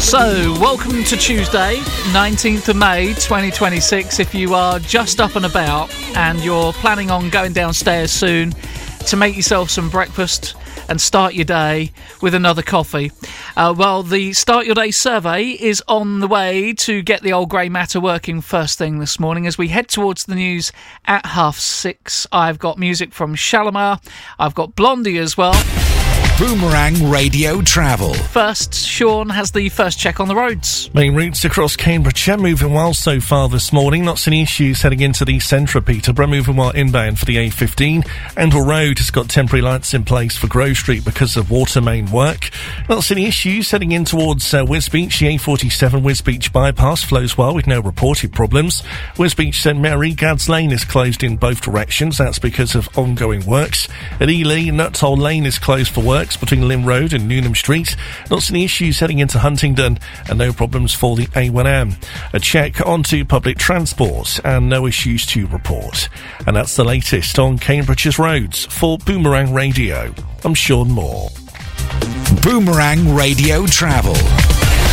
So, welcome to Tuesday, 19th of May 2026. If you are just up and about and you're planning on going downstairs soon to make yourself some breakfast and start your day with another coffee, well, the Start Your Day survey is on the way to get the old grey matter working first thing this morning. As we head towards the news at 6:30, I've got music from Shalimar, I've got Blondie as well. Boomerang Radio Travel. First, Sean has the first check on the roads. Main routes across Cambridgeshire moving well so far this morning. Not any issues heading into the centre of Peterborough. Moving well inbound for the A15. Endell Road has got temporary lights in place for Grove Street because of water main work. Not any issues heading in towards Wisbeach. The A47 Wisbeach bypass flows well with no reported problems. Wisbeach St Mary, Gads Lane is closed in both directions. That's because of ongoing works. At Ely, Nuttall Lane is closed for works between Lynn Road and Newnham Street. Not any issues heading into Huntingdon and no problems for the A1M. A check onto public transport and no issues to report. And that's the latest on Cambridgeshire's roads. For Boomerang Radio, I'm Sean Moore. Boomerang Radio Travel.